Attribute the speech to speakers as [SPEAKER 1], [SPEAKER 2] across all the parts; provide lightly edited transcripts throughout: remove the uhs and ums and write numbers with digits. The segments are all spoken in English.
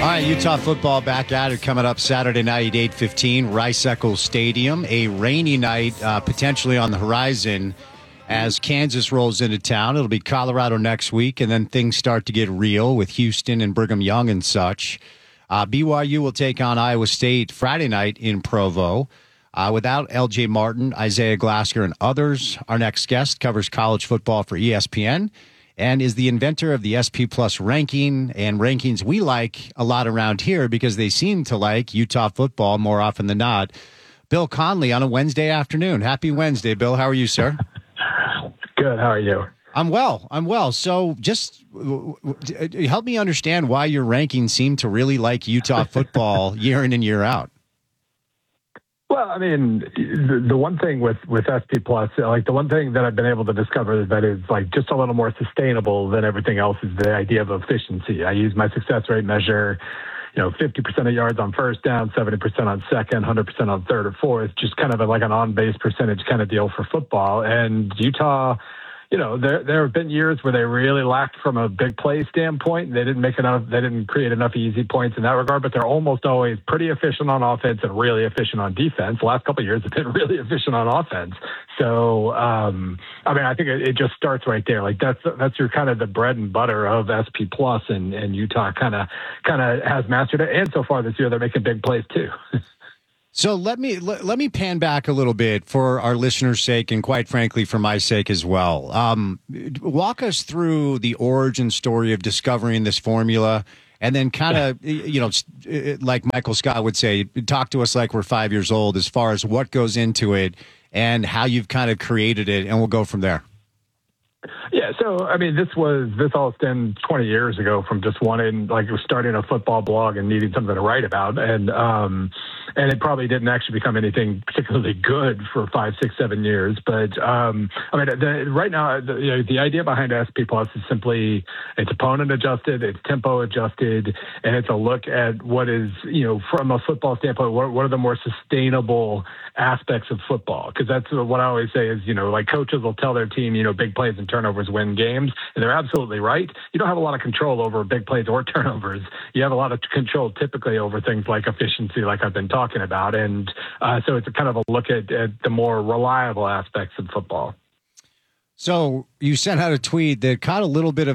[SPEAKER 1] All right, Utah football back at it coming up Saturday night, 8:15, Rice-Eccles Stadium. A rainy night potentially on the horizon as Kansas rolls into town. It'll be Colorado next week, and then things start to get real with Houston and Brigham Young and such. BYU will take on Iowa State Friday night in Provo. Without L.J. Martin, Isaiah Glasker, and others, our next guest covers college football for ESPN and is the inventor of the SP Plus ranking and rankings we like a lot around here because they seem to like Utah football more often than not. Bill Conley on a Wednesday afternoon. Happy Wednesday, Bill. How are you, sir?
[SPEAKER 2] Good. How are you?
[SPEAKER 1] I'm well. So just help me understand why your rankings seem to really like Utah football year in and year out.
[SPEAKER 2] Well, I mean, the one thing with SP Plus, like the one thing that I've been able to discover that is like just a little more sustainable than everything else is the idea of efficiency. I use my success rate measure, 50% of yards on first down, 70% on second, 100% on third or fourth, just kind of like an on-base percentage kind of deal for football. And Utah, there have been years where they really lacked from a big play standpoint. They didn't create enough easy points in that regard, but they're almost always pretty efficient on offense and really efficient on defense. The last couple of years have been really efficient on offense. So, I think it just starts right there. Like that's your kind of the bread and butter of SP Plus, and Utah kind of has mastered it. And so far this year, they're making big plays too.
[SPEAKER 1] So let me pan back a little bit for our listeners' sake and quite frankly for my sake as well. Walk us through the origin story of discovering this formula and then kind of, like Michael Scott would say, talk to us like we're 5 years old as far as what goes into it and how you've kind of created it, and we'll go from there.
[SPEAKER 2] Yeah, so I mean, this all stemmed 20 years ago from just starting a football blog and needing something to write about, and it probably didn't actually become anything particularly good for 5, 6, 7 years. But right now, the idea behind SP Plus is simply it's opponent adjusted, it's tempo adjusted, and it's a look at what is from a football standpoint, what are the more sustainable aspects of football? Because that's what I always say is like coaches will tell their team big plays and turnovers win games, and they're absolutely right. You don't have a lot of control over big plays or turnovers. You have a lot of control typically over things like efficiency, like I've been talking about, and so it's a kind of a look at the more reliable aspects of football.
[SPEAKER 1] So you sent out a tweet that caught a little bit of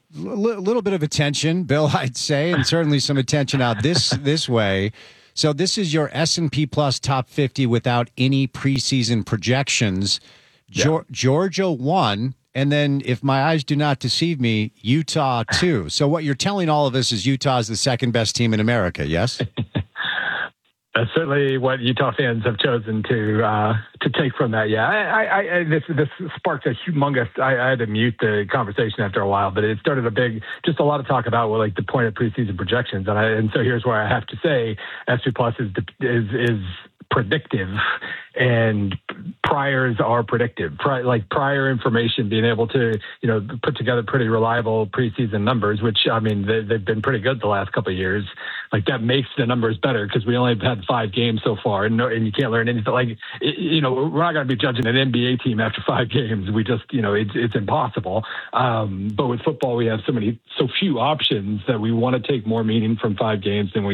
[SPEAKER 1] attention, Bill, I'd say, and certainly some attention out this way. So this is your S&P Plus top 50 without any preseason projections. Yeah. Georgia 1, and then if my eyes do not deceive me, Utah 2. So what you're telling all of us is Utah is the second best team in America, yes?
[SPEAKER 2] That's certainly what Utah fans have chosen to take from that. Yeah, this sparked a humongous. I had to mute the conversation after a while, but it started just a lot of talk about like the point of preseason projections, and so here's where I have to say, SP Plus is predictive, and priors are predictive. Prior information, being able to put together pretty reliable preseason numbers, which I mean they've been pretty good the last couple of years. Like that makes the numbers better because we only have had 5 games so far, and you can't learn anything. Like we're not going to be judging an NBA team after 5 games. We just it's impossible. But with football, we have so few options that we want to take more meaning from 5 games than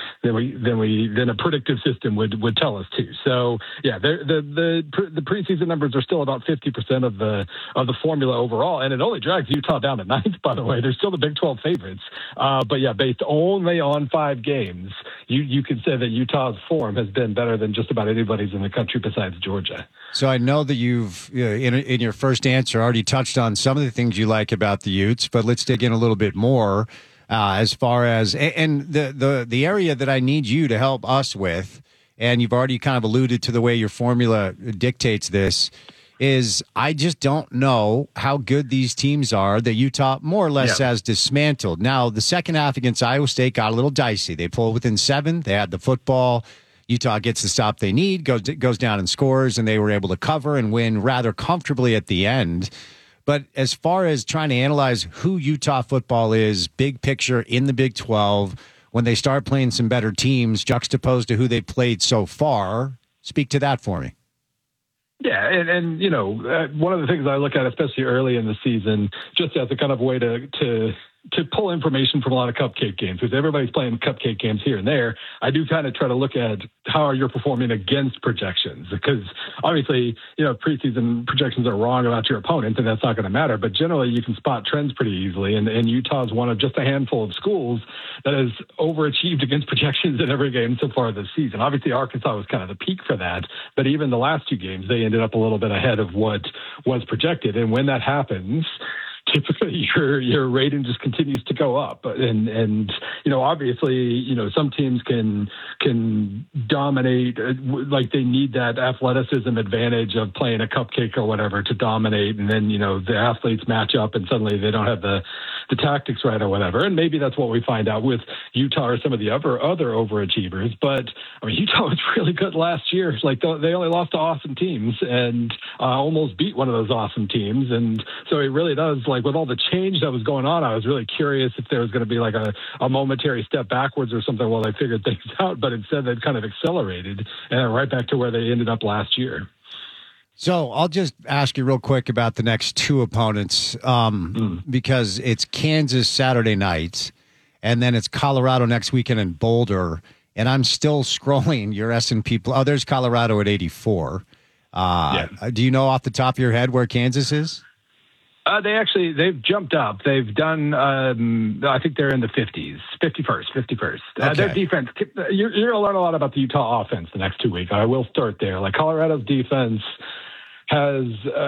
[SPEAKER 2] a predictive system would tell us to. So yeah, the preseason numbers are still about 50% of the formula overall, and it only drags Utah down to 9th. By the way, they're still the Big 12 favorites. But yeah, based only on 5 games, you could say that Utah's form has been better than just about anybody's in the country besides Georgia.
[SPEAKER 1] So I know that you've in your first answer already touched on some of the things you like about the Utes, but let's dig in a little bit more as far as and the area that I need you to help us with. And you've already kind of alluded to the way your formula dictates this, is I just don't know how good these teams are that Utah more or less has dismantled. Now, the second half against Iowa State got a little dicey. They pulled within 7. They had the football. Utah gets the stop they need, goes down and scores, and they were able to cover and win rather comfortably at the end. But as far as trying to analyze who Utah football is, big picture in the Big 12, when they start playing some better teams juxtaposed to who they played so far, speak to that for me.
[SPEAKER 2] Yeah, and one of the things I look at, especially early in the season, just as a kind of way to to pull information from a lot of cupcake games, because everybody's playing cupcake games here and there. I do kind of try to look at how you're performing against projections, because obviously, preseason projections are wrong about your opponent, and that's not going to matter. But generally, you can spot trends pretty easily. And Utah's one of just a handful of schools that has overachieved against projections in every game so far this season. Obviously, Arkansas was kind of the peak for that, but even the last two games, they ended up a little bit ahead of what was projected. And when that happens, typically your rating just continues to go up. And obviously, some teams can dominate, like they need that athleticism advantage of playing a cupcake or whatever to dominate. And then, the athletes match up and suddenly they don't have the tactics right or whatever. And maybe that's what we find out with Utah or some of the other overachievers. But I mean, Utah was really good last year. Like they only lost to awesome teams and almost beat one of those awesome teams. And so it really does, like with all the change that was going on, I was really curious if there was going to be like a momentary step backwards or something while they figured things out. But instead they've kind of accelerated and right back to where they ended up last year.
[SPEAKER 1] So I'll just ask you real quick about the next two opponents, because it's Kansas Saturday night, and then it's Colorado next weekend in Boulder. And I'm still scrolling your S&P. Oh, there's Colorado at 84. Do you know off the top of your head where Kansas is?
[SPEAKER 2] They've jumped up. They've done, I think they're in the 50s, 51st.
[SPEAKER 1] Okay.
[SPEAKER 2] Their defense, you're going to learn a lot about the Utah offense the next 2 weeks. I will start there. Like Colorado's defense has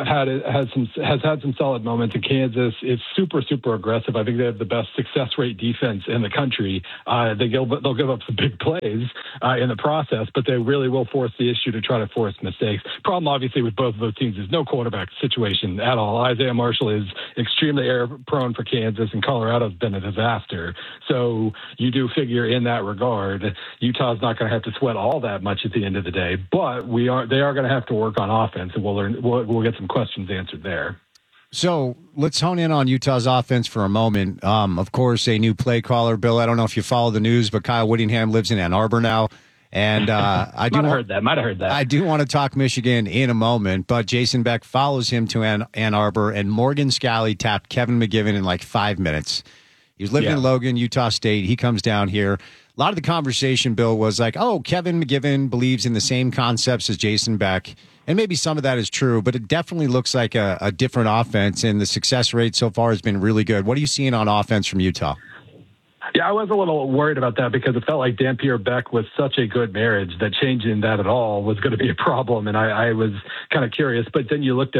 [SPEAKER 2] had some solid moments in Kansas. It's super aggressive. I think they have the best success rate defense in the country. They'll give up some big plays in the process, but they really will force the issue to try to force mistakes. Problem obviously with both of those teams is no quarterback situation at all. Isaiah Marshall is extremely error prone for Kansas, and Colorado's been a disaster. So you do figure in that regard, Utah's not going to have to sweat all that much at the end of the day, but they are going to have to work on offense, and we'll get some questions answered there.
[SPEAKER 1] So let's hone in on Utah's offense for a moment. Of course, a new play caller, Bill. I don't know if you follow the news, but Kyle Whittingham lives in Ann Arbor now. And
[SPEAKER 2] Might have heard that.
[SPEAKER 1] I do want to talk Michigan in a moment, but Jason Beck follows him to Ann Arbor, and Morgan Scalley tapped Kevin McGivern in like 5 minutes. He was living in Logan, Utah State. He comes down here. A lot of the conversation, Bill, was like, oh, Kevin McGivern believes in the same concepts as Jason Beck. And maybe some of that is true, but it definitely looks like a different offense, and the success rate so far has been really good. What are you seeing on offense from Utah?
[SPEAKER 2] Yeah, I was a little worried about that because it felt like Dampier Beck was such a good marriage that changing that at all was going to be a problem. And I was kind of curious. But then once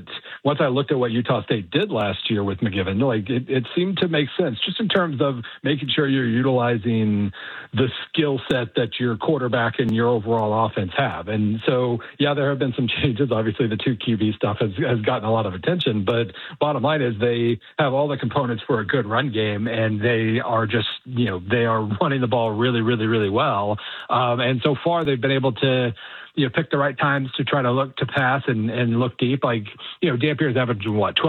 [SPEAKER 2] I looked at what Utah State did last year with McGivern, like it seemed to make sense just in terms of making sure you're utilizing the skill set that your quarterback and your overall offense have. And so, there have been some changes. Obviously, the 2 QB stuff has gotten a lot of attention. But bottom line is they have all the components for a good run game, and they are just they are running the ball really, really, really well. And so far they've been able to, pick the right times to try to look to pass and look deep. Like, Dampier's averaging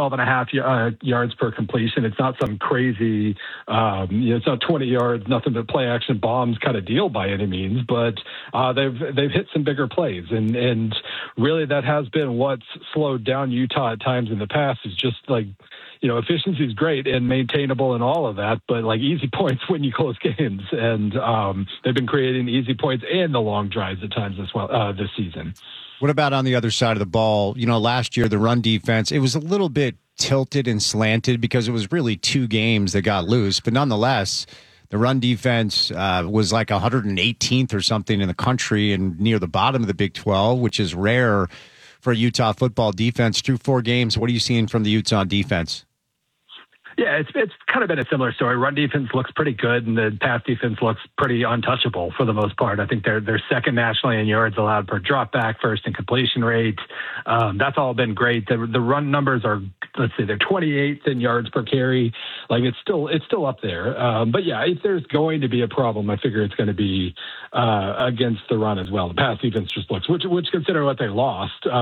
[SPEAKER 2] 12.5 yards per completion. It's not some crazy, it's not 20 yards, nothing but play action bombs kind of deal by any means, but they've hit some bigger plays. And really that has been what's slowed down Utah at times in the past, is just like, efficiency is great and maintainable and all of that, but like easy points win you close games. And they've been creating easy points and the long drives at times as well this season.
[SPEAKER 1] What about on the other side of the ball? Last year, the run defense, it was a little bit tilted and slanted because it was really 2 games that got loose. But nonetheless, the run defense was like 118th or something in the country and near the bottom of the Big 12, which is rare for a Utah football defense. Through 4 games, what are you seeing from the Utah defense?
[SPEAKER 2] Yeah, it's kind of been a similar story. Run defense looks pretty good, and the pass defense looks pretty untouchable for the most part. I think they're second nationally in yards allowed per dropback, first in completion rate. That's all been great. The run numbers are, let's say, they're 28th in yards per carry. Like it's still up there. But yeah, if there's going to be a problem, I figure it's going to be against the run as well. The pass defense just looks, which consider what they lost, to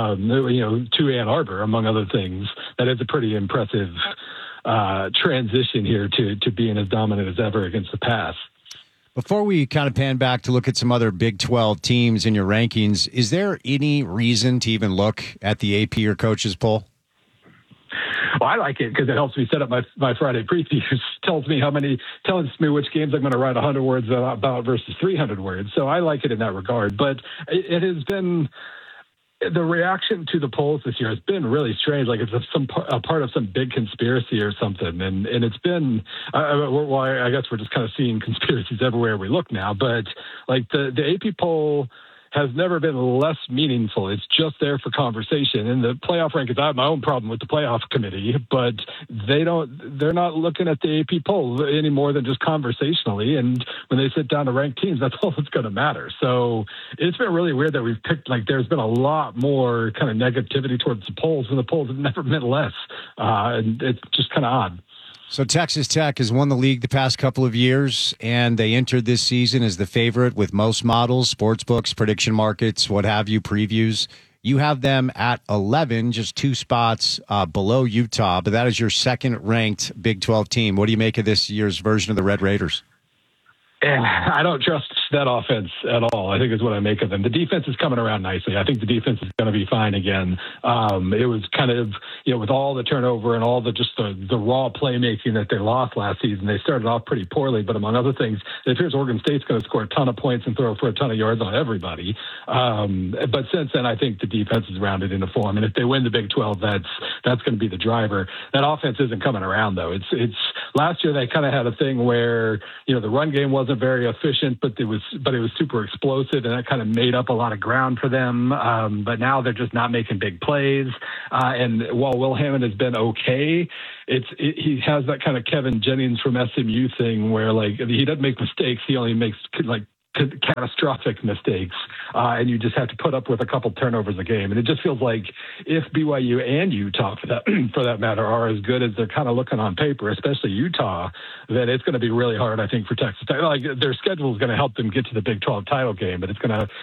[SPEAKER 2] Ann Arbor, among other things. That is a pretty impressive transition here to being as dominant as ever against the pass.
[SPEAKER 1] Before we kind of pan back to look at some other Big 12 teams in your rankings, is there any reason to even look at the AP or coaches poll?
[SPEAKER 2] Well, I like it because it helps me set up my Friday previews. Tells me which games I'm going to write 100 words about versus 300 words. So I like it in that regard. But it has been, the reaction to the polls this year has been really strange. Like it's a part of some big conspiracy or something. And it's been, I guess we're just kind of seeing conspiracies everywhere we look now. But like the AP poll has never been less meaningful. It's just there for conversation. And the playoff rankings, I have my own problem with the playoff committee, but they're not looking at the AP poll any more than just conversationally. And when they sit down to rank teams, that's all that's going to matter. So it's been really weird that we've picked, like, there's been a lot more kind of negativity towards the polls, and the polls have never meant less. And it's just kind of odd.
[SPEAKER 1] So Texas Tech has won the league the past couple of years, and they entered this season as the favorite with most models, sports books, prediction markets, what have you, previews. You have them at 11, just 2 spots below Utah, but that is your second-ranked Big 12 team. What do you make of this year's version of the Red Raiders?
[SPEAKER 2] I don't trust that offense at all, I think is what I make of them. The defense is coming around nicely. I think the defense is going to be fine again. It was kind of, with all the turnover and all the raw playmaking that they lost last season, they started off pretty poorly, but among other things, it appears Oregon State's going to score a ton of points and throw for a ton of yards on everybody. But since then, I think the defense is rounded into form. And if they win the Big 12, that's going to be the driver. That offense isn't coming around, though. It's last year they kind of had a thing where, the run game wasn't very efficient, but it was super explosive, and that kind of made up a lot of ground for them. But now they're just not making big plays. And while Will Hammond has been okay, he has that kind of Kevin Jennings from SMU thing where, like, he doesn't make mistakes. He only makes, like, catastrophic mistakes, and you just have to put up with a couple turnovers a game. And it just feels like if BYU and Utah, for that matter, are as good as they're kind of looking on paper, especially Utah, then it's going to be really hard, I think, for Texas Tech. Like, their schedule is going to help them get to the Big 12 title game, but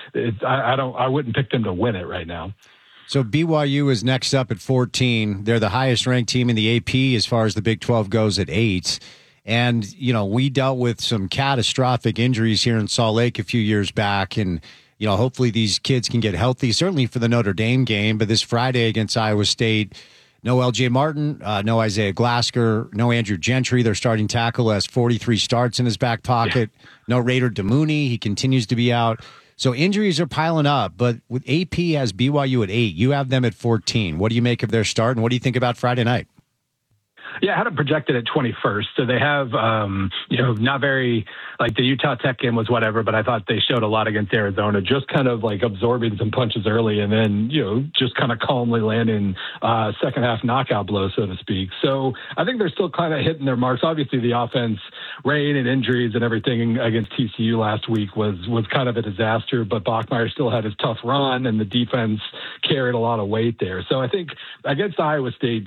[SPEAKER 2] I wouldn't pick them to win it right now.
[SPEAKER 1] So BYU is next up at 14. They're the highest ranked team in the AP as far as the Big 12 goes at 8. And, we dealt with some catastrophic injuries here in Salt Lake a few years back. And, hopefully these kids can get healthy, certainly for the Notre Dame game. But this Friday against Iowa State, no LJ Martin, no Isaiah Glasker, no Andrew Gentry. Their starting tackle has 43 starts in his back pocket. No Raider Demooney. He continues to be out. So injuries are piling up. But with AP has BYU at 8, you have them at 14. What do you make of their start, and what do you think about Friday night?
[SPEAKER 2] Yeah, I had them projected at 21st. So they have, not very, like, the Utah Tech game was whatever, but I thought they showed a lot against Arizona, just kind of like absorbing some punches early and then, just kind of calmly landing second half knockout blows, so to speak. So I think they're still kind of hitting their marks. Obviously, the offense, rain and injuries and everything against TCU last week was kind of a disaster, but Bachmeier still had his tough run and the defense carried a lot of weight there. So I think against Iowa State,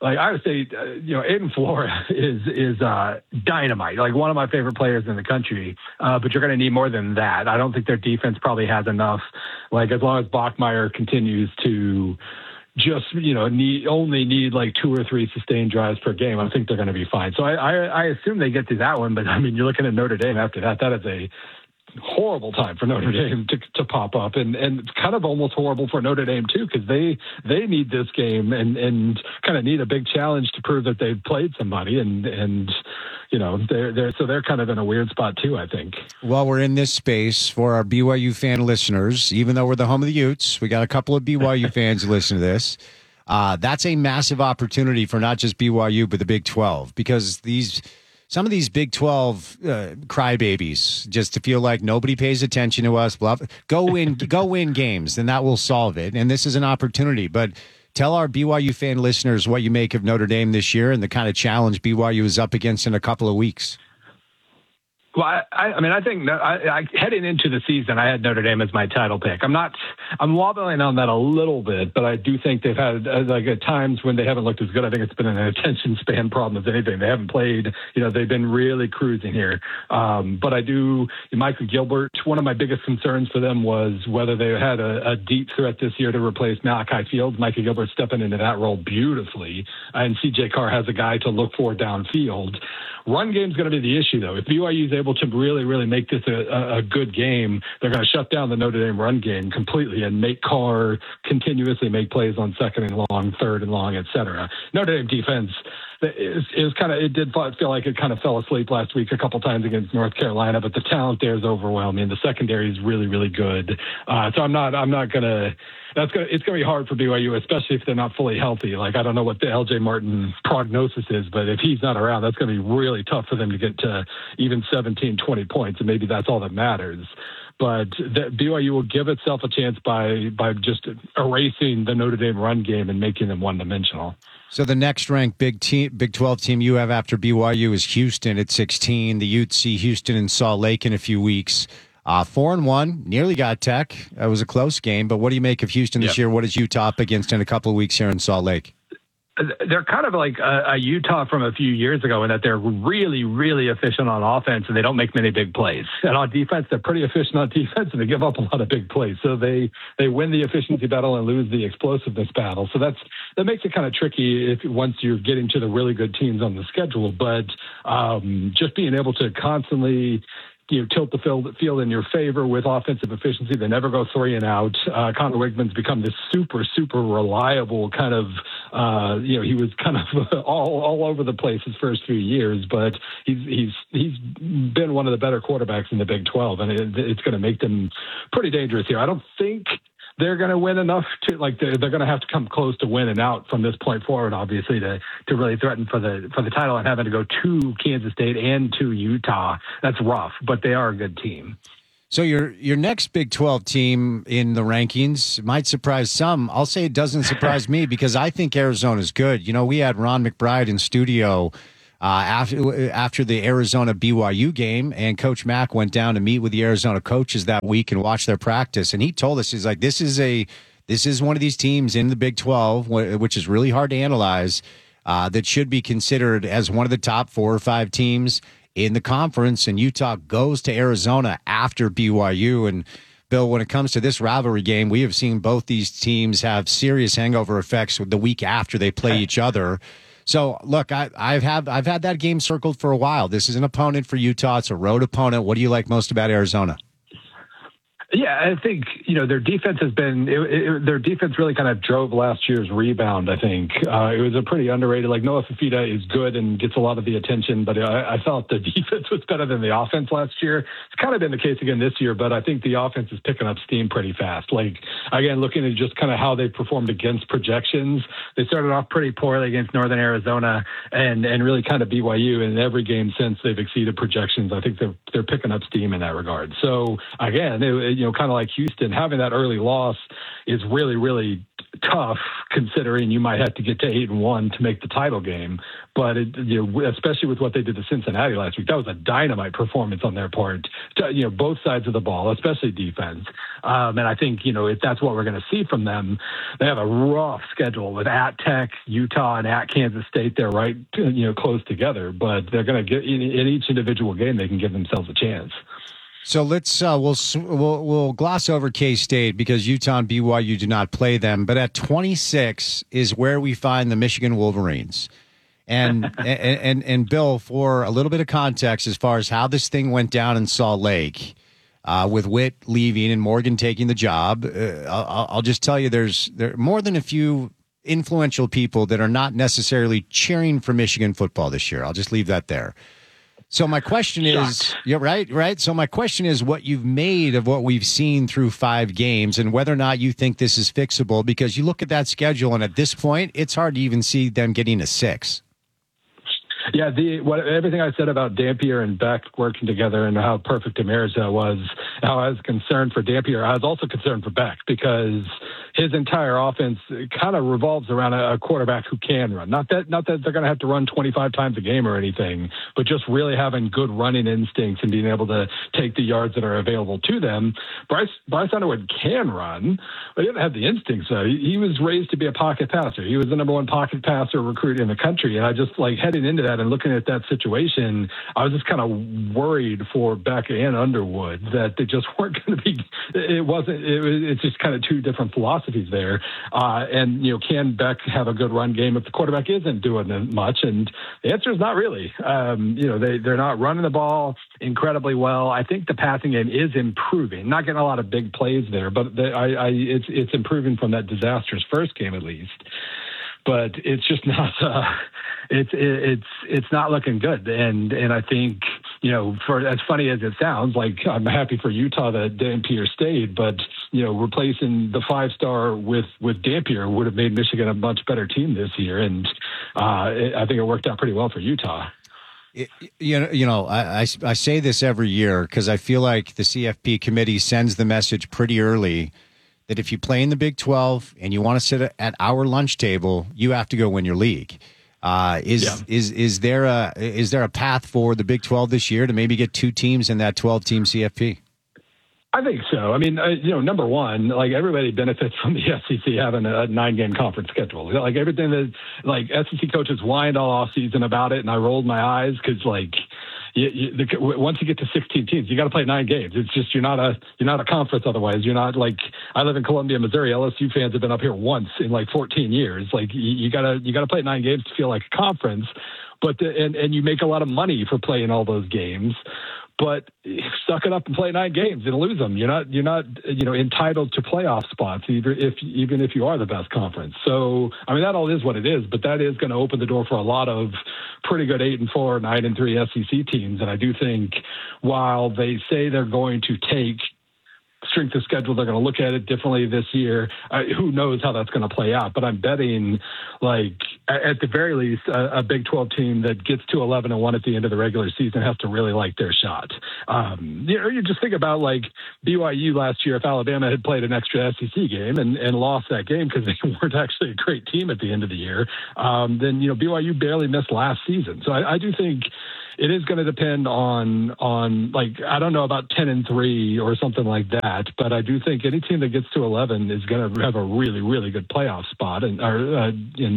[SPEAKER 2] Aiden Flora is dynamite, like one of my favorite players in the country. But you're going to need more than that. I don't think their defense probably has enough. Like, as long as Bachmeier continues to just, only need like 2 or 3 sustained drives per game, I think they're going to be fine. So I assume they get through that one. But I mean, you're looking at Notre Dame after that. That is a horrible time for Notre Dame to pop up, and it's kind of almost horrible for Notre Dame too, because they need this game and kind of need a big challenge to prove that they've played somebody, and they're kind of in a weird spot too, I think.
[SPEAKER 1] Well, we're in this space for our BYU fan listeners, even though we're the home of the Utes. We got a couple of BYU fans who listen to this. That's a massive opportunity for not just BYU but the Big 12, because some of these Big 12 crybabies just to feel like nobody pays attention to us. Go win games, and that will solve it. And this is an opportunity. But tell our BYU fan listeners what you make of Notre Dame this year and the kind of challenge BYU is up against in a couple of weeks.
[SPEAKER 2] Well, I think heading into the season, I had Notre Dame as my title pick. I'm wobbling on that a little bit, but I do think they've had, like, at times when they haven't looked as good, I think it's been an attention span problem as anything. They haven't played, they've been really cruising here. But Michael Gilbert, one of my biggest concerns for them was whether they had a deep threat this year to replace Malachi Fields. Michael Gilbert stepping into that role beautifully, and CJ Carr has a guy to look for downfield. Run game's going to be the issue, though. If BYU's able to really, really make this a good game, they're going to shut down the Notre Dame run game completely and make Carr continuously make plays on second and long, third and long, et cetera. Notre Dame defense is kind of, it did feel like it kind of fell asleep last week a couple times against North Carolina, but the talent there is overwhelming. The secondary is really, really good. So I'm not going to, it's going to be hard for BYU, especially if they're not fully healthy. Like, I don't know what the LJ Martin prognosis is, but if he's not around, that's going to be really tough for them to get to even 17, 20 points. And maybe that's all that matters. But BYU will give itself a chance by just erasing the Notre Dame run game and making them one-dimensional.
[SPEAKER 1] So the next ranked Big 12 team you have after BYU is Houston at 16. The Utes see Houston and Salt Lake in a few weeks. 4-1, nearly got Tech. It was a close game, but what do you make of Houston this year? What is Utah up against in a couple of weeks here in Salt Lake?
[SPEAKER 2] They're kind of like a Utah from a few years ago in that they're really, really efficient on offense and they don't make many big plays. And on defense, they're pretty efficient on defense and they give up a lot of big plays. So they win the efficiency battle and lose the explosiveness battle. So that makes it kind of tricky once you're getting to the really good teams on the schedule. But just being able to constantly tilt the field in your favor with offensive efficiency. They never go 3 and out. Connor Wigman's become this super, super reliable kind of, he was kind of all over the place his first few years, but he's been one of the better quarterbacks in the Big 12, and it's going to make them pretty dangerous here. I don't think they're going to win enough to they're going to have to come close to winning out from this point forward, obviously, to really threaten for the title, and having to go to Kansas State and to Utah. That's rough, but they are a good team.
[SPEAKER 1] So your next Big 12 team in the rankings might surprise some. I'll say it doesn't surprise me because I think Arizona's good. We had Ron McBride in studio after the Arizona BYU game, and Coach Mack went down to meet with the Arizona coaches that week and watch their practice. And he told us, he's like, this is one of these teams in the Big 12, which is really hard to analyze, that should be considered as one of the top 4 or 5 teams in the conference. And Utah goes to Arizona after BYU. And Bill, when it comes to this rivalry game, we have seen both these teams have serious hangover effects the week after they play each other. So, look, I've had that game circled for a while. This is an opponent for Utah. It's a road opponent. What do you like most about Arizona?
[SPEAKER 2] Yeah, I think, their defense has been their defense really kind of drove last year's rebound, I think. It was a pretty underrated, Noah Fifita is good and gets a lot of the attention, but I felt the defense was better than the offense last year. It's kind of been the case again this year, but I think the offense is picking up steam pretty fast. Again, looking at just kind of how they performed against projections, they started off pretty poorly against Northern Arizona and really kind of BYU, and in every game since they've exceeded projections. I think they're picking up steam in that regard. So, again, kind of like Houston, having that early loss is really, really tough, considering you might have to get to 8-1 to make the title game. But especially with what they did to Cincinnati last week, that was a dynamite performance on their part. Both sides of the ball, especially defense. And I think if that's what we're going to see from them, they have a rough schedule with at Tech, Utah, and at Kansas State. They're right, close together. But they're going to get in each individual game, they can give themselves a chance.
[SPEAKER 1] So let's we'll gloss over K-State because Utah and BYU do not play them. But at 26 is where we find the Michigan Wolverines. And and Bill, for a little bit of context as far as how this thing went down in Salt Lake, with Witt leaving and Morgan taking the job, I'll just tell you there are more than a few influential people that are not necessarily cheering for Michigan football this year. I'll just leave that there. So my question is, right. So my question is what you've made of what we've seen through 5 games and whether or not you think this is fixable, because you look at that schedule and at this point, it's hard to even see them getting a 6.
[SPEAKER 2] Yeah, everything I said about Dampier and Beck working together and how perfect Demirza was, how I was concerned for Dampier, I was also concerned for Beck because his entire offense kind of revolves around a quarterback who can run. Not that they're going to have to run 25 times a game or anything, but just really having good running instincts and being able to take the yards that are available to them. Bryce Underwood can run, but he didn't have the instincts. He was raised to be a pocket passer. He was the number 1 pocket passer recruit in the country, and I just heading into that, that and looking at that situation, I was just kind of worried for Beck and Underwood that they just weren't going to be. It's just kind of two different philosophies there. And can Beck have a good run game if the quarterback isn't doing much? And the answer is not really. They're not running the ball incredibly well. I think the passing game is improving. Not getting a lot of big plays there, but it's improving from that disastrous first game at least. But it's just not. It's not looking good, and I think for as funny as it sounds, like I'm happy for Utah that Dampier stayed, but replacing the 5-star with Dampier would have made Michigan a much better team this year, and I think it worked out pretty well for Utah.
[SPEAKER 1] I say this every year because I feel like the CFP committee sends the message pretty early that if you play in the Big 12 and you want to sit at our lunch table, you have to go win your league. Is there a path for the Big 12 this year to maybe get 2 teams in that 12-team CFP?
[SPEAKER 2] I think so. I mean, number one, like everybody benefits from the SEC having a 9-game conference schedule. Like everything that SEC coaches whined all off season about it, and I rolled my eyes because once you get to 16 teams, you got to play 9 games. It's just you're not a conference otherwise. You're not like I live in Columbia, Missouri. LSU fans have been up here once in 14 years. Like you gotta play 9 games to feel like a conference, but and you make a lot of money for playing all those games. But suck it up and play 9 games and lose them. You're not entitled to playoff spots even if you are the best conference. So I mean that all is what it is, but that is going to open the door for a lot of pretty good 8-4, 9-3 SEC teams. And I do think while they say they're going to take strength of schedule, they're going to look at it differently this year. Who knows how that's going to play out? But I'm betting, at the very least, a Big 12 team that gets to 11-1 at the end of the regular season has to really like their shot. You just think about BYU last year. If Alabama had played an extra SEC game and lost that game because they weren't actually a great team at the end of the year, then BYU barely missed last season. So I do think it is going to depend on I don't know about 10-3 or something like that, but I do think any team that gets to 11 is going to have a really, really good playoff spot. And I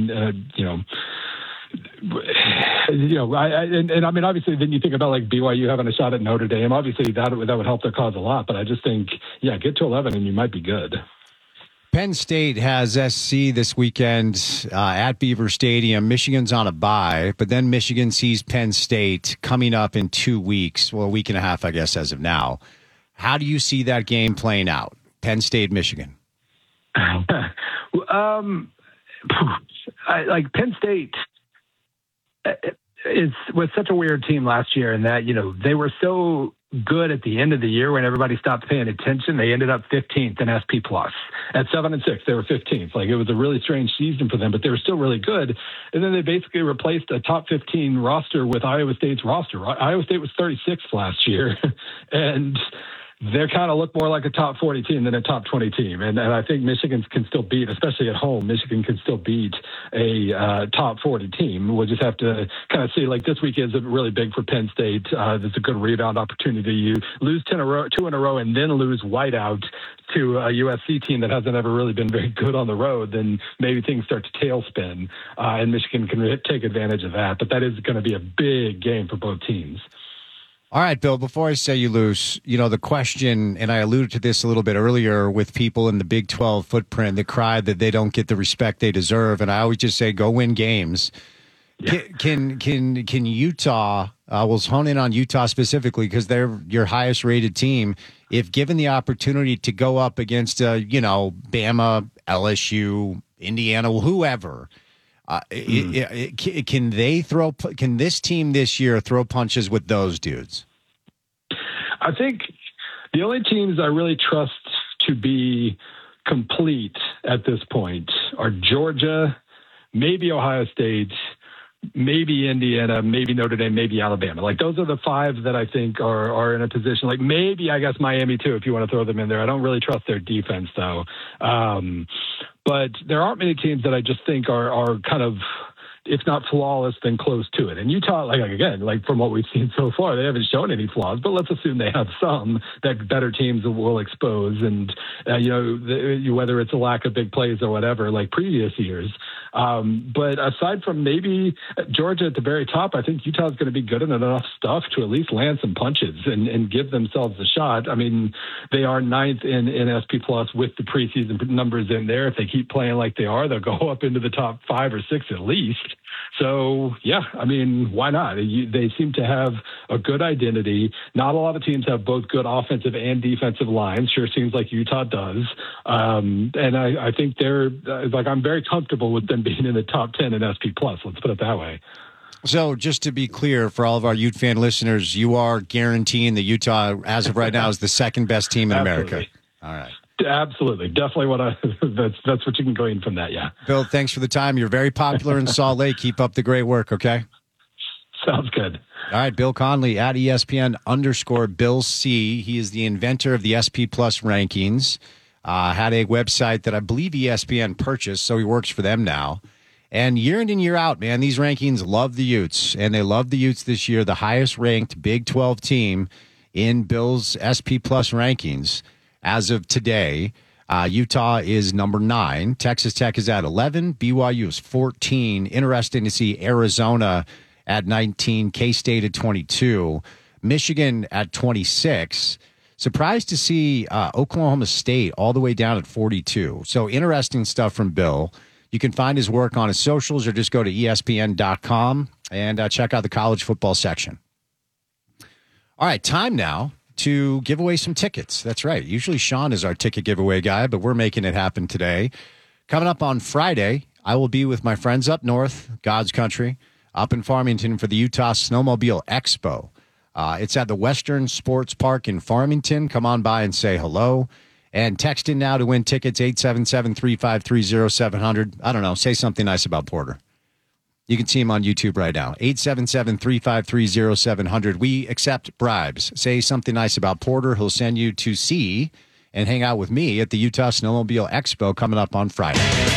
[SPEAKER 2] mean, obviously, then you think about BYU having a shot at Notre Dame. Obviously, that would help their cause a lot. But I just think, get to 11 and you might be good.
[SPEAKER 1] Penn State has SC this weekend at Beaver Stadium. Michigan's on a bye, but then Michigan sees Penn State coming up in 2 weeks. Well, a week and a half, I guess, as of now. How do you see that game playing out? Penn State, Michigan.
[SPEAKER 2] Penn State was such a weird team last year in that, they were so good at the end of the year when everybody stopped paying attention. They ended up 15th in SP Plus. At 7-6, they were 15th. It was a really strange season for them, but they were still really good. And then they basically replaced a top 15 roster with Iowa State's roster. Iowa State was 36th last year, and they kind of look more like a top 40 team than a top 20 team. And I think Michigan can still beat, especially at home, Michigan can still beat a top 40 team. We'll just have to kind of see, this week is really big for Penn State. There's a good rebound opportunity. You lose 2 in a row and then lose whiteout to a USC team that hasn't ever really been very good on the road, then maybe things start to tailspin, and Michigan can take advantage of that. But that is going to be a big game for both teams.
[SPEAKER 1] All right, Bill, before I say you loose, the question, and I alluded to this a little bit earlier with people in the Big 12 footprint that cry that they don't get the respect they deserve. And I always just say, go win games. Yeah. Can Utah, we'll hone in on Utah specifically because they're your highest rated team. If given the opportunity to go up against, Bama, LSU, Indiana, whoever, can this team this year throw punches with those dudes?
[SPEAKER 2] I think the only teams I really trust to be complete at this point are Georgia, maybe Ohio State, maybe Indiana, maybe Notre Dame, maybe Alabama. Those are the 5 that I think are in a position. Maybe, I guess, Miami too, if you want to throw them in there. I don't really trust their defense though. But there aren't many teams that I just think are kind of if not flawless, then close to it. And Utah, like from what we've seen so far, they haven't shown any flaws, but let's assume they have some that better teams will expose. And, whether it's a lack of big plays or whatever, like previous years. But aside from maybe Georgia at the very top, I think Utah's going to be good in enough stuff to at least land some punches and give themselves a shot. I mean, they are ninth in SP Plus with the preseason numbers in there. If they keep playing like they are, they'll go up into the top 5 or 6 at least. So, yeah, I mean, why not? They seem to have a good identity. Not a lot of teams have both good offensive and defensive lines. Sure seems like Utah does. And I think I'm very comfortable with them being in the top 10 in SP Plus. Let's put it that way.
[SPEAKER 1] So just to be clear for all of our Ute fan listeners, you are guaranteeing that Utah, as of right now, is the second best team in America. All right.
[SPEAKER 2] Absolutely. Definitely that's what you can glean from that. Yeah.
[SPEAKER 1] Bill, thanks for the time. You're very popular in Salt Lake. Keep up the great work. Okay.
[SPEAKER 2] Sounds good.
[SPEAKER 1] All right. Bill Conley at ESPN_Bill C. He is the inventor of the SP Plus rankings. Had a website that I believe ESPN purchased, so he works for them now. And year in and year out, man, these rankings love the Utes, and they love the Utes this year, the highest ranked Big 12 team in Bill's SP Plus rankings. As of today, Utah is number 9. Texas Tech is at 11. BYU is 14. Interesting to see Arizona at 19. K-State at 22. Michigan at 26. Surprised to see Oklahoma State all the way down at 42. So interesting stuff from Bill. You can find his work on his socials or just go to ESPN.com and check out the college football section. All right, time now to give away some tickets. That's right. Usually Sean is our ticket giveaway guy, but we're making it happen today. Coming up on Friday, I will be with my friends up north, God's country, up in Farmington for the Utah Snowmobile Expo. It's at the Western Sports Park in Farmington. Come on by and say hello. And text in now to win tickets, 877-353-0700. I don't know, say something nice about Porter. You can see him on YouTube right now. 877-353-0700. We accept bribes. Say something nice about Porter. He'll send you to see and hang out with me at the Utah Snowmobile Expo coming up on Friday.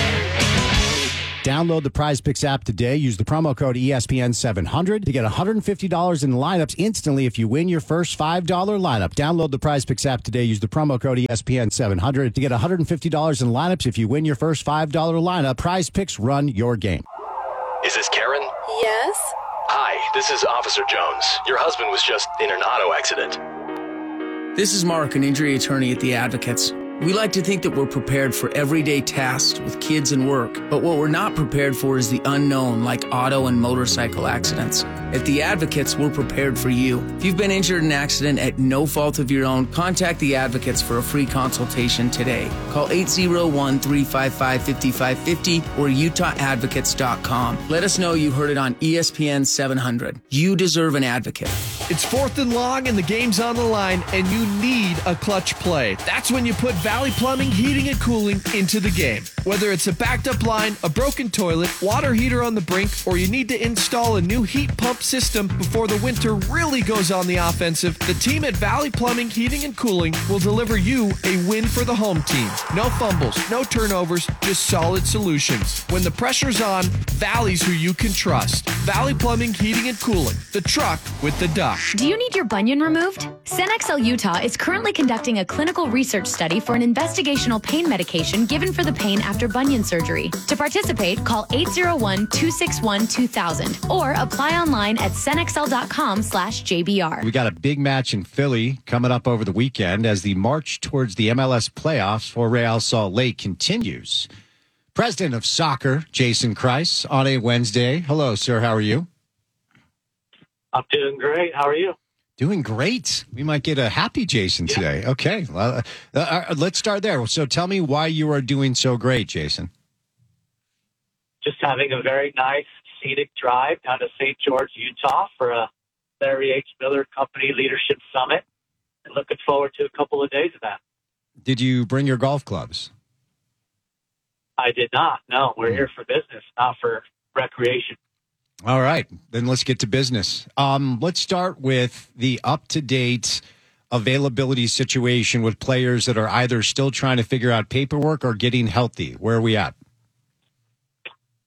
[SPEAKER 1] Download the Prize Picks app today. Use the promo code ESPN700 to get $150 in lineups instantly if you win your first $5 lineup. Download the Prize Picks app today. Use the promo code ESPN700 to get $150 in lineups if you win your first $5 lineup. Prize Picks, run your game.
[SPEAKER 3] Is this Karen?
[SPEAKER 4] Yes.
[SPEAKER 3] Hi, this is Officer Jones. Your husband was just in an auto accident.
[SPEAKER 5] This is Mark, an injury attorney at The Advocates. We like to think that we're prepared for everyday tasks with kids and work, but what we're not prepared for is the unknown, like auto and motorcycle accidents. At The Advocates, we're prepared for you. If you've been injured in an accident at no fault of your own, contact The Advocates for a free consultation today. Call 801-355-5550 or UtahAdvocates.com. Let us know you heard it on ESPN 700. You deserve an advocate.
[SPEAKER 6] It's 4th and long and the game's on the line and you need a clutch play. That's when you put Valley Plumbing, Heating, and Cooling into the game. Whether it's a backed up line, a broken toilet, water heater on the brink, or you need to install a new heat pump system before the winter really goes on the offensive, the team at Valley Plumbing, Heating, and Cooling will deliver you a win for the home team. No fumbles, no turnovers, just solid solutions. When the pressure's on, Valley's who you can trust. Valley Plumbing, Heating, and Cooling. The truck with the duck.
[SPEAKER 7] Do you need your bunion removed? CenXL Utah is currently conducting a clinical research study for an investigational pain medication given for the pain after bunion surgery. To participate, call 801-261-2000 or apply online at cenxl.com/JBR.
[SPEAKER 1] We got a big match in Philly coming up over the weekend as the march towards the MLS playoffs for Real Salt Lake continues. President of Soccer, Jason Kreis, on a Wednesday. Hello, sir. How are you?
[SPEAKER 8] I'm doing great. How are you?
[SPEAKER 1] Doing great. We might get a happy Jason today. Okay. Well, let's start there. So tell me why you are doing so great, Jason.
[SPEAKER 8] Just having a very nice scenic drive down to St. George, Utah for a Larry H. Miller Company Leadership Summit. And looking forward to a couple of days of that.
[SPEAKER 1] Did you bring your golf clubs?
[SPEAKER 8] I did not. No, we're here for business, not for recreation.
[SPEAKER 1] All right, then let's get to business. Let's start with the up-to-date availability situation with players that are either still trying to figure out paperwork or getting healthy. Where are we at?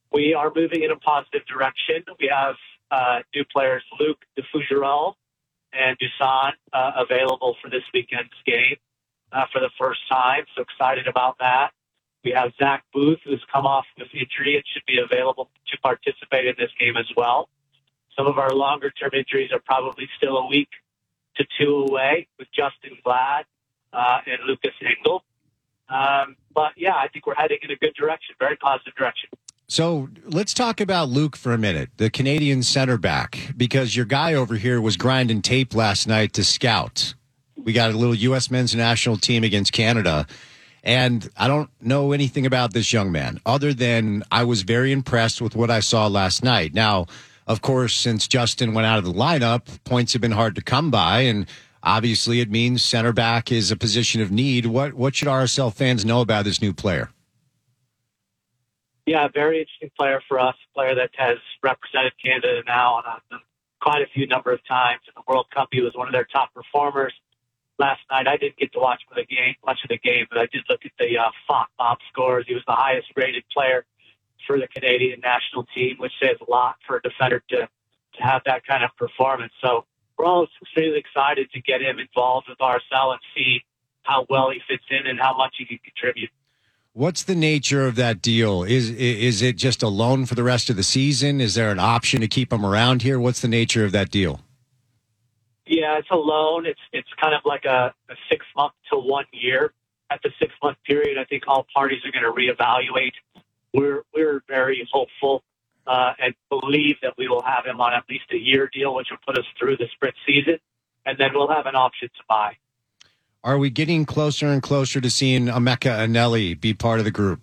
[SPEAKER 8] We are moving in a positive direction. We have new players, Luke DeFougerolles and Dusan, available for this weekend's game for the first time. So excited about that. We have Zach Booth, who's come off with injury and should be available to participate in this game as well. Some of our longer-term injuries are probably still a week to 2 away with Justin Glad and Lucas Engel. But, yeah, I think we're heading in a good direction, very positive direction.
[SPEAKER 1] So let's talk about Luke for a minute, the Canadian center back, because your guy over here was grinding tape last night to scout. We got a little U.S. men's national team against Canada, and I don't know anything about this young man other than I was very impressed with what I saw last night. Now, of course, since Justin went out of the lineup, points have been hard to come by, and obviously it means center back is a position of need. What should RSL fans know about this new player?
[SPEAKER 8] Yeah, very interesting player for us, a player that has represented Canada now on quite a few number of times. In the World Cup, he was one of their top performers. Last night, I didn't get to watch much of the game, but I did look at the FOTBob scores. He was the highest-rated player for the Canadian national team, which says a lot for a defender to have that kind of performance. So we're all extremely excited to get him involved with RSL and see how well he fits in and how much he can contribute.
[SPEAKER 1] What's the nature of that deal? Is it just a loan for the rest of the season? Is there an option to keep him around here? What's the nature of that deal?
[SPEAKER 8] Yeah, it's a loan. It's kind of like a 6 month to 1 year. At the 6 month period, I think all parties are going to reevaluate. We're very hopeful and believe that we will have him on at least a year deal, which will put us through the sprint season, and then we'll have an option to buy.
[SPEAKER 1] Are we getting closer and closer to seeing Emeka Anelli be part of the group?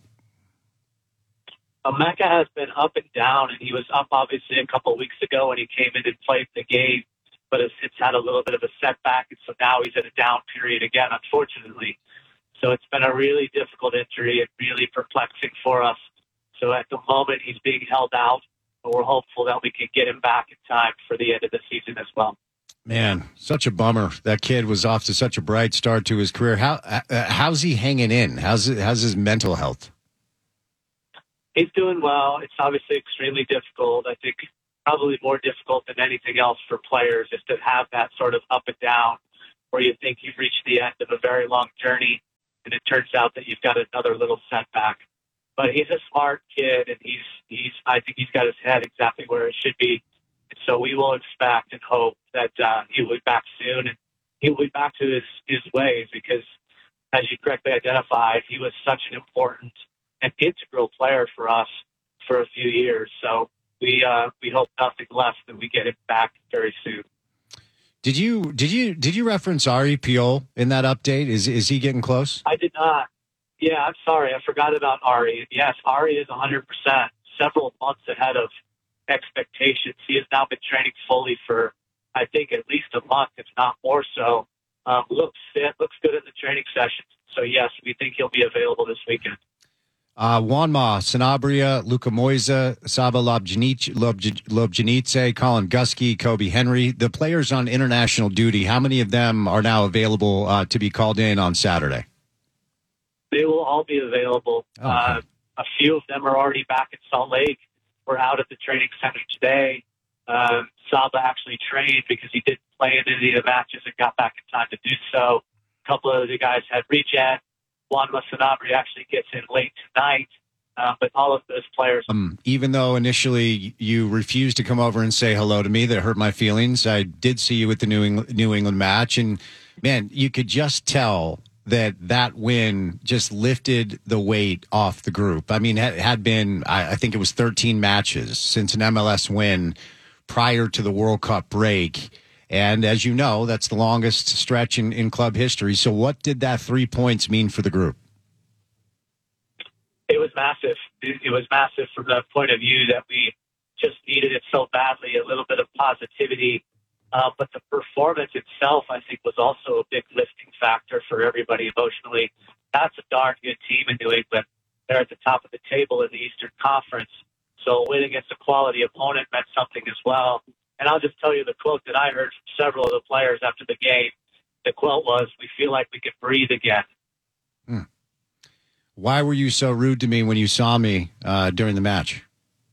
[SPEAKER 8] Emeka has been up and down, and he was up obviously a couple of weeks ago when he came in and played the game, but has since had a little bit of a setback, and so now he's in a down period again, unfortunately. So it's been a really difficult injury and really perplexing for us. So at the moment, he's being held out, but we're hopeful that we can get him back in time for the end of the season as well.
[SPEAKER 1] Man, such a bummer. That kid was off to such a bright start to his career. How's he hanging in? How's his mental health?
[SPEAKER 8] He's doing well. It's obviously extremely difficult. I think probably more difficult than anything else for players is to have that sort of up and down where you think you've reached the end of a very long journey, and it turns out that you've got another little setback. But he's a smart kid, and I think he's got his head exactly where it should be. So we will expect and hope that he will be back soon, and he will be back to his ways because, as you correctly identified, he was such an important and integral player for us for a few years. So we hope nothing less than we get him back very soon.
[SPEAKER 1] Did you reference Ari Piol in that update? Is he getting close?
[SPEAKER 8] I did not. Yeah, I'm sorry. I forgot about Ari. Yes, Ari is 100%, several months ahead of expectations. He has now been training fully for, I think, at least a month, if not more so. Looks fit, looks good in the training sessions. So, yes, we think he'll be available this weekend.
[SPEAKER 1] Juanma, Sanabria, Luka Moisa, Saba Lobjanice, Colin Gusky, Kobe Henry, the players on international duty, how many of them are now available to be called in on Saturday?
[SPEAKER 8] They will all be available. Okay. A few of them are already back in Salt Lake. We're out at the training center today. Saba actually trained because he didn't play in any of the matches and got back in time to do so. A couple of the guys had regen. Juanma Sanabria actually gets in late tonight. But all of those players.
[SPEAKER 1] Even though initially you refused to come over and say hello to me, that hurt my feelings. I did see you at the New England match. And, man, you could just tell that win just lifted the weight off the group. I mean, it had been, I think it was 13 matches since an MLS win prior to the World Cup break. And as you know, that's the longest stretch in club history. So what did that 3 points mean for the group?
[SPEAKER 8] It was massive. It was massive from the point of view that we just needed it so badly, a little bit of positivity. But the performance itself, I think, was also a big lifting factor for everybody emotionally. That's a darn good team in New England. They're at the top of the table in the Eastern Conference. So a win against a quality opponent meant something as well. And I'll just tell you the quote that I heard from several of the players after the game. The quote was, "We feel like we can breathe again."
[SPEAKER 1] Why were you so rude to me when you saw me during the match?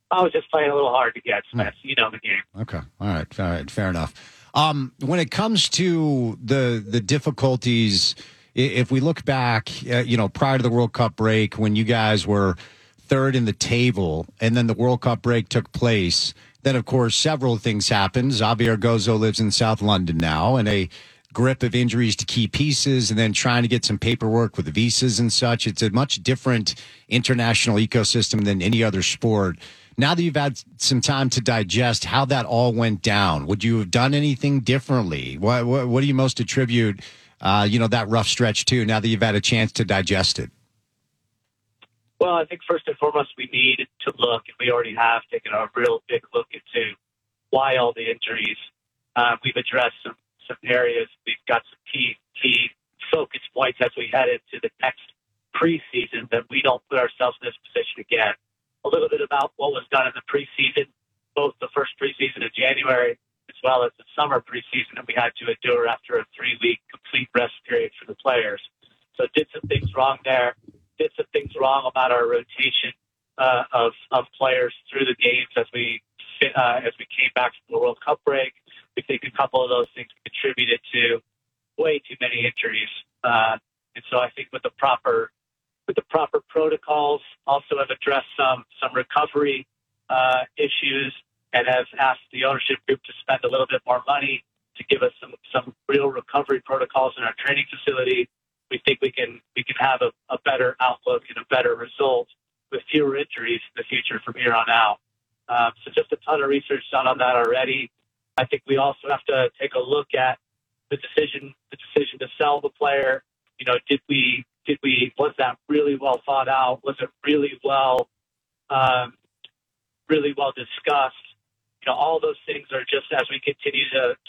[SPEAKER 8] I was just playing a little hard to get, Spence. You know the game.
[SPEAKER 1] Okay. All right. Fair enough. When it comes to the difficulties, if we look back, prior to the World Cup break, when you guys were third in the table, and then the World Cup break took place, then of course several things happened. Xavier Gozo lives in South London now, and a grip of injuries to key pieces, and then trying to get some paperwork with visas and such. It's a much different international ecosystem than any other sport. Now that you've had some time to digest how that all went down, would you have done anything differently? What do you most attribute, that rough stretch to, now that you've had a chance to digest it?
[SPEAKER 8] Well, I think first and foremost, we need to look, and we already have taken a real big look into why all the injuries. We've addressed some areas. We've got some key focus points as we head into the next preseason, that we don't put ourselves in this position again. A little bit about what was done in the preseason, both the first preseason in January as well as the summer preseason that we had to endure after a 3-week complete rest period for the players. So did some things wrong there. Did some things wrong about our rotation of players through the games as we came back from the World Cup break. We think a couple of those things contributed to way too many injuries. And so I think with the proper protocols, also have addressed some recovery issues, and have asked the ownership group to spend a little bit more money to give us some real recovery protocols in our training facility. We think we can have a better outlook and a better result with fewer injuries in the future from here on out. So just a ton of research done on that already. I think we also have to take a look at the decision to sell the player. Was that really well thought out? Was it really well discussed? All those things are just, as we continue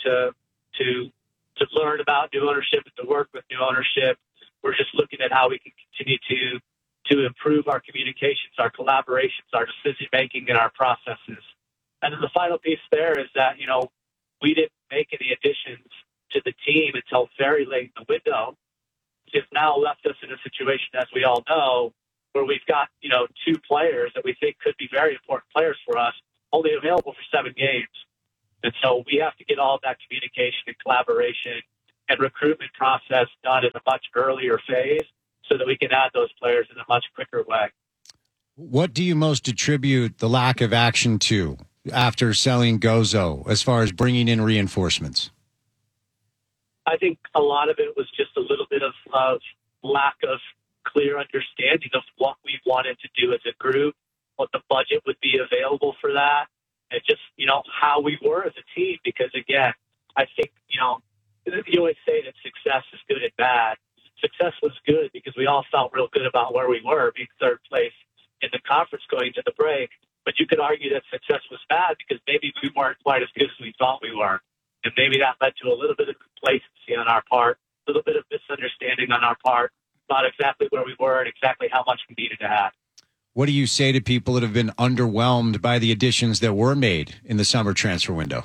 [SPEAKER 8] to learn about new ownership and to work with new ownership, we're just looking at how we can continue to improve our communications, our collaborations, our decision making, and our processes. And then the final piece there is that, we didn't make any additions to the team until very late in the window. It's now left us in a situation, as we all know, where we've got, 2 players that we think could be very important players for us, only available for 7 games. And so we have to get all of that communication and collaboration and recruitment process done in a much earlier phase so that we can add those players in a much quicker way.
[SPEAKER 1] What do you most attribute the lack of action to after selling Gozo as far as bringing in reinforcements?
[SPEAKER 8] I think a lot of it was just a little bit of lack of clear understanding of what we wanted to do as a group, what the budget would be available for that, and just, how we were as a team. Because, again, I think, you always say that success is good and bad. Success was good because we all felt real good about where we were, being third place in the conference going to the break. But you could argue that success was bad because maybe we weren't quite as good as we thought we were. And maybe that led to a little bit of complacency on our part, a little bit of misunderstanding on our part about exactly where we were and exactly how much we needed to have.
[SPEAKER 1] What do you say to people that have been underwhelmed by the additions that were made in the summer transfer window?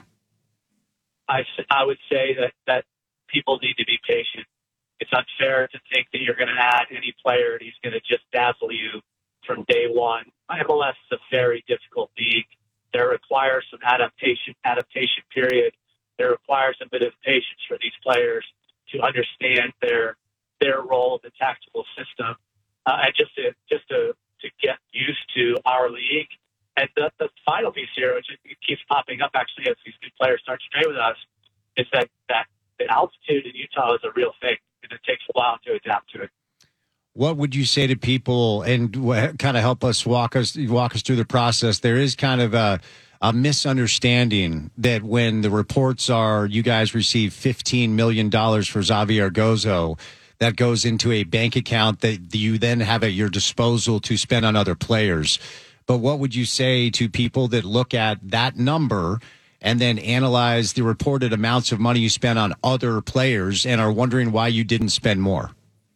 [SPEAKER 8] I would say that people need to be patient. It's unfair to think that you're going to add any player and he's going to just dazzle you from day one. MLS is a very difficult league. There requires some adaptation period. There requires a bit of patience for these players to understand their role in the tactical system, and just to get used to our league. And the final piece here, which it keeps popping up actually as these new players start to train with us, is that the altitude in Utah is a real thing, and it takes a while to adapt to it.
[SPEAKER 1] What would you say to people, and kind of help us walk us through the process? There is kind of a misunderstanding that when the reports are you guys receive $15 million for Xavier Gozo, that goes into a bank account that you then have at your disposal to spend on other players. But what would you say to people that look at that number and then analyze the reported amounts of money you spent on other players and are wondering why you didn't spend more?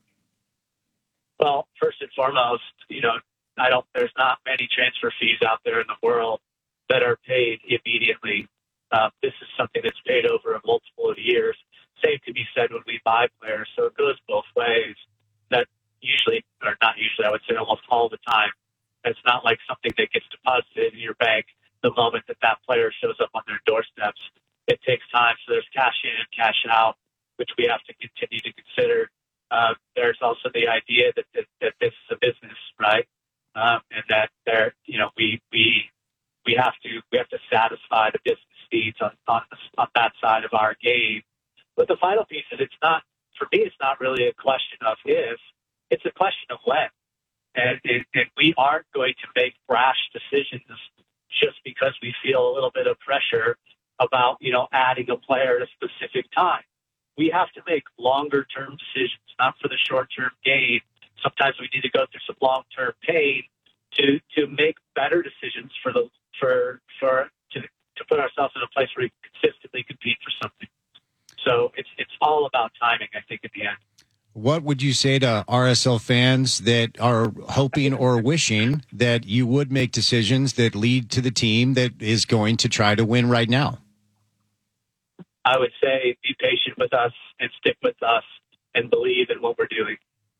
[SPEAKER 8] Well, first and foremost, there's not many transfer fees out there in the world that are paid immediately. This is something that's paid over a multiple of years. Same to be said when we buy players. So it goes both ways. That usually, or not usually, I would say almost all the time, It's not like something that gets deposited in your bank the moment that player shows up on their doorsteps. It takes time, so there's cash in and cash out, which we have to continue to consider. There's also the idea that this is a business, right? And that we have to satisfy the business needs on that side of our game. But the final piece is it's not really a question of if, it's a question of when. And we aren't going to make rash decisions just because we feel a little bit of pressure about, adding a player at a specific time. We have to make longer term decisions, not for the short term gain. Sometimes we need to go through some long term pain to make better decisions to put ourselves in a place where we consistently compete for something. So it's all about timing, I think, at the end.
[SPEAKER 1] What would you say to RSL fans that are hoping or wishing that you would make decisions that lead to the team that is going to try to win right now?
[SPEAKER 8] I would say be patient with us and stick with us and believe in what we're doing.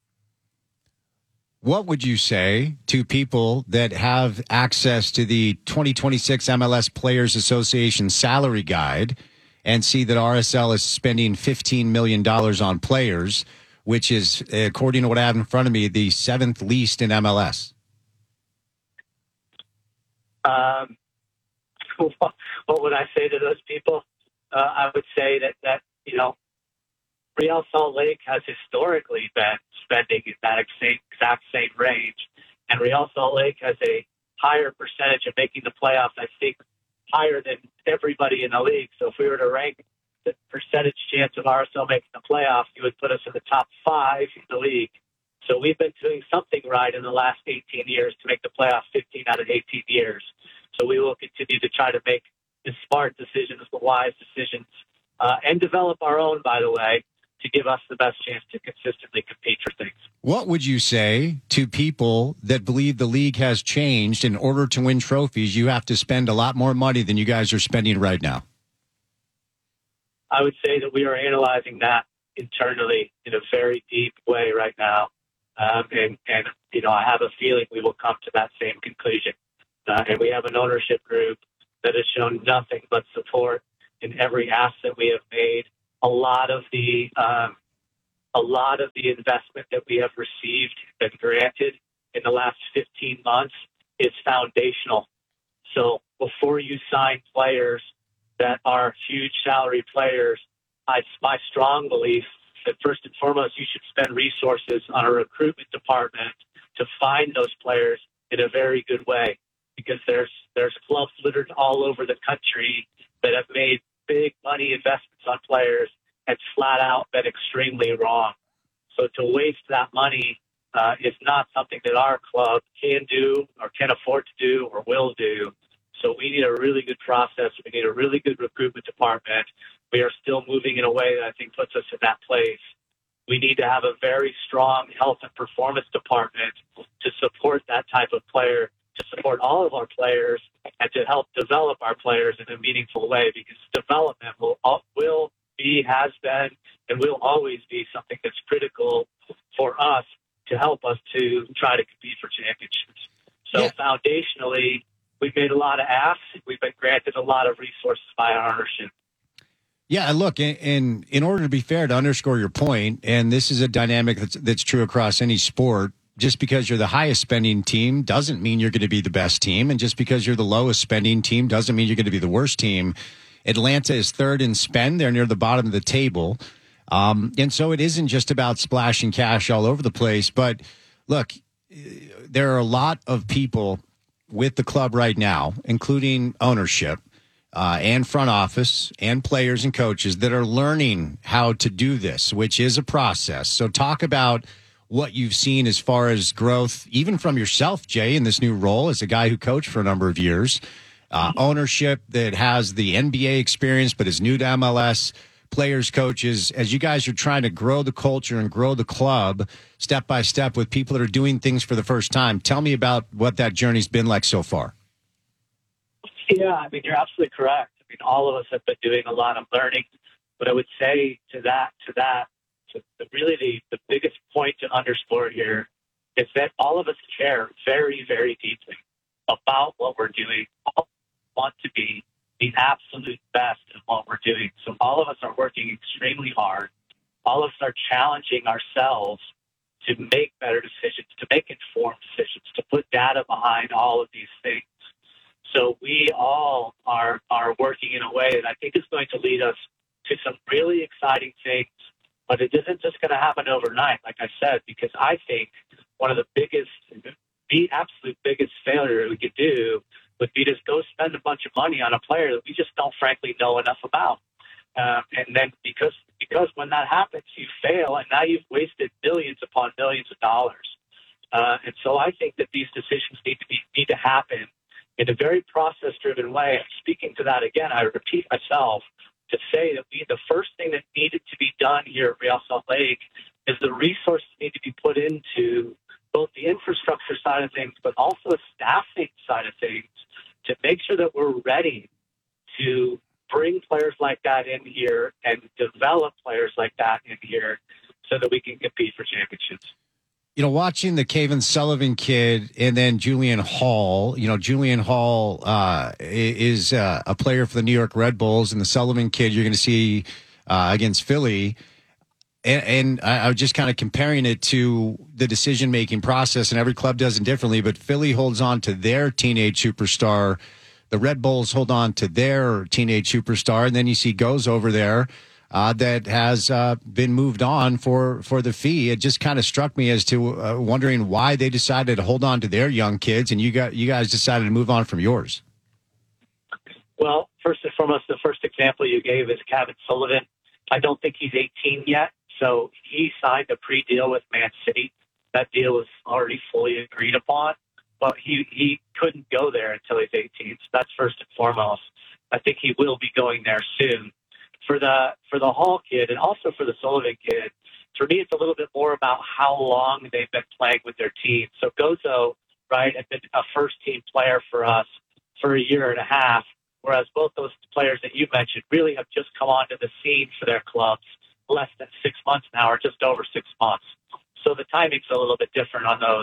[SPEAKER 1] What would you say to people that have access to the 2026 MLS Players Association salary guide and see that RSL is spending $15 million on players, which is, according to what I have in front of me, the 7th least in MLS?
[SPEAKER 8] What would I say to those people? I would say that Real Salt Lake has historically been spending in that exact same range, and Real Salt Lake has a higher percentage of making the playoffs, I think, higher than everybody in the league. So if we were to rank the percentage chance of RSL making the playoffs, you would put us in the top 5 in the league. So we've been doing something right in the last 18 years to make the playoffs 15 out of 18 years. So we will continue to try to make the smart decisions, the wise decisions, and develop our own, by the way, to give us the best chance to consistently compete for things.
[SPEAKER 1] What would you say to people that believe the league has changed? In order to win trophies, you have to spend a lot more money than you guys are spending right now?
[SPEAKER 8] I would say that we are analyzing that internally in a very deep way right now. And I have a feeling we will come to that same conclusion. And we have an ownership group that has shown nothing but support in every ask that we have made. A lot of the investment that we have received and granted in the last 15 months is foundational. So before you sign players that are huge salary players, my strong belief that first and foremost you should spend resources on a recruitment department to find those players in a very good way, because there's clubs littered all over the country that have made big money investments on players and flat out been extremely wrong. So to waste that money is not something that our club can do or can afford to do or will do. So we need a really good process. We need a really good recruitment department. We are still moving in a way that I think puts us in that place. We need to have a very strong health and performance department to support that type of player, to support all of our players, and to help develop our players in a meaningful way, because development has been, and will always be something that's critical for us to help us to try to compete for championships. So Foundationally, we've made a lot of asks. We've been granted a lot of resources by our ownership.
[SPEAKER 1] Yeah, look, in order to be fair, to underscore your point, and this is a dynamic that's true across any sport, just because you're the highest spending team doesn't mean you're going to be the best team. And just because you're the lowest spending team doesn't mean you're going to be the worst team. Atlanta is third in spend. They're near the bottom of the table. And so it isn't just about splashing cash all over the place. But look, there are a lot of people with the club right now, including ownership and front office and players and coaches, that are learning how to do this, which is a process. So talk about what you've seen as far as growth, even from yourself, Jay, in this new role as a guy who coached for a number of years. Ownership that has the NBA experience but is new to MLS, players, coaches, as you guys are trying to grow the culture and grow the club step by step with people that are doing things for the first time. Tell me about what that journey's been like so far.
[SPEAKER 8] Yeah, I mean, you're absolutely correct. I mean, all of us have been doing a lot of learning. But I would say to that, really the biggest point to underscore here is that all of us care very, very deeply about what we're doing. All want to be the absolute best at what we're doing. So all of us are working extremely hard. All of us are challenging ourselves to make better decisions, to make informed decisions, to put data behind all of these things. So we all are working in a way that I think is going to lead us to some really exciting things. But it isn't just going to happen overnight, like I said, because I think one of the absolute biggest failure we could do would be to go spend a bunch of money on a player that we just don't frankly know enough about. And then because when that happens, you fail, and now you've wasted millions upon millions of dollars. And so I think that these decisions need to happen in a very process-driven way. Speaking to that again, I repeat myself to say that the first thing that needed to be done here at Real Salt Lake is the resources need to be put into both the infrastructure side of things, but also a staffing side of things to make sure that we're ready to bring players like that in here and develop players like that in here so that we can compete for championships.
[SPEAKER 1] You know, watching the Kevin Sullivan kid and then Julian Hall, Julian Hall is a player for the New York Red Bulls, and the Sullivan kid you're going to see against Philly. And I was just kind of comparing it to the decision-making process, and every club does it differently, but Philly holds on to their teenage superstar. The Red Bulls hold on to their teenage superstar, and then you see Goes over there that has been moved on for the fee. It just kind of struck me as to wondering why they decided to hold on to their young kids, and you guys decided to move on from yours.
[SPEAKER 8] Well, first and foremost, the first example you gave is Kevin Sullivan. I don't think he's 18 yet, so he signed a pre-deal with Man City. That deal was already fully agreed upon, but he couldn't go there until he's 18. So that's first and foremost. I think he will be going there soon. For the Hall kid and also for the Sullivan kid, for me, it's a little bit more about how long they've been playing with their team. So Gozo, right, had been a first-team player for us for a year and a half, whereas both those players that you mentioned really have just come onto the scene for their clubs less than 6 months now, or just over 6 months. So the timing's a little bit different on those,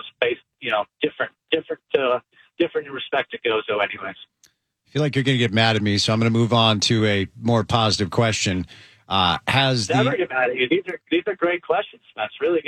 [SPEAKER 8] different in respect to Gozo anyways.
[SPEAKER 1] I feel like you're going to get mad at me, so I'm going to move on to a more positive question.
[SPEAKER 8] Never get mad at you. These are great questions, Matt. It's really good.